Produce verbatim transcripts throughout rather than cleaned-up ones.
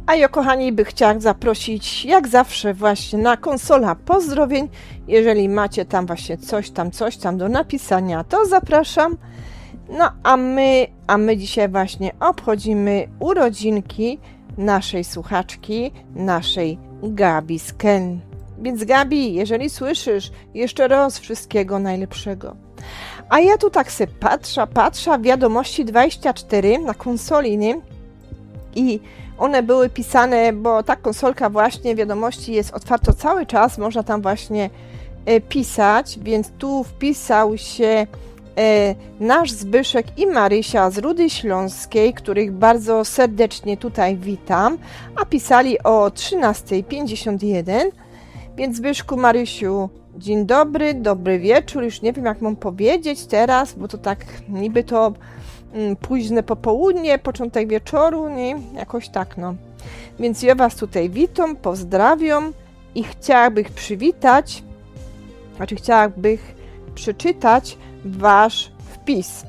A ja, kochani, by chciała zaprosić, jak zawsze, właśnie na konsola pozdrowień. Jeżeli macie tam właśnie coś tam, coś tam do napisania, to zapraszam. No a my, a my dzisiaj właśnie obchodzimy urodzinki naszej słuchaczki, naszej Gabi Sken. Więc Gabi, jeżeli słyszysz, jeszcze raz wszystkiego najlepszego. A ja tu tak se patrzę, patrzę, wiadomości dwadzieścia cztery na konsoli, nie? I one były pisane, bo ta konsolka właśnie wiadomości jest otwarta cały czas, można tam właśnie e, pisać, więc tu wpisał się e, nasz Zbyszek i Marysia z Rudy Śląskiej, których bardzo serdecznie tutaj witam, a pisali o trzynasta pięćdziesiąt jeden, więc Zbyszku, Marysiu, dzień dobry, dobry wieczór, już nie wiem jak mam powiedzieć teraz, bo to tak niby to mm, późne popołudnie, początek wieczoru, nie? Jakoś tak, no. Więc ja was tutaj witam, pozdrawiam i chciałabym przywitać, znaczy chciałabym przeczytać wasz wpis.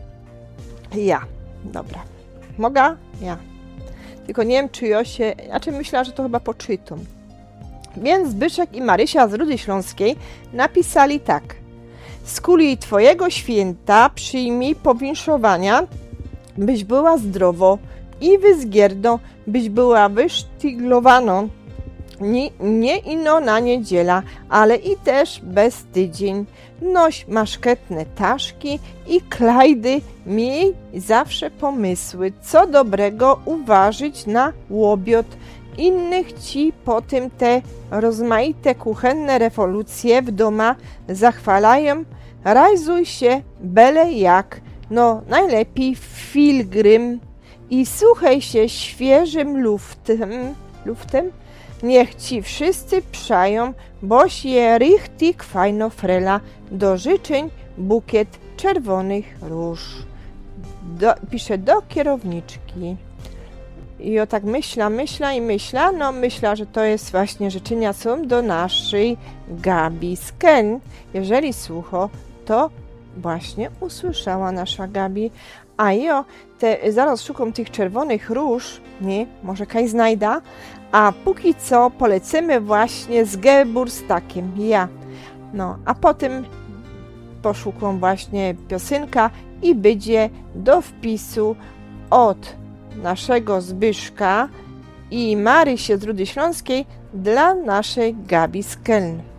Ja, dobra. Mogę? Ja. Tylko nie wiem, czy ja się, znaczy myślę, że to chyba poczytam. Więc Zbyszek i Marysia z Rudy Śląskiej napisali tak. Z kuli twojego święta przyjmij powinszowania, byś była zdrowo i wyzgierdo, byś była wysztyglowano. Nie, nie ino na niedziela, ale i też bez tydzień. Noś maszketne taszki i klajdy, miej zawsze pomysły, co dobrego uważać na łobiot. Innych ci po tym te rozmaite kuchenne rewolucje w doma zachwalają. Rajzuj się byle jak, no najlepiej filgrym i słuchaj się świeżym luftem, luftem. Niech ci wszyscy przają, boś je richtig fajno frela, do życzeń bukiet czerwonych róż. Do, pisze do kierowniczki. I o tak myśla, myśla i myśla, no myślę, że to jest właśnie życzenia są do naszej Gabi Sken. Jeżeli słucho, to właśnie usłyszała nasza Gabi. A jo, te, zaraz szukam tych czerwonych róż, nie, może kaj znajda, a póki co polecimy właśnie z Geburstakiem, ja. No, a potem poszukam właśnie piosenka i będzie do wpisu od naszego Zbyszka i Marysi z Rudy Śląskiej dla naszej Gabi Sken.